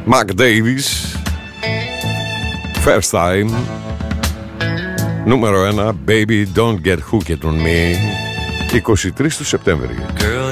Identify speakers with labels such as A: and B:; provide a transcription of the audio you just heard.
A: Mac Davis, First Time. Νούμερο 1, Baby Don't Get Hooked on Me, 23 του Σεπτέμβρη.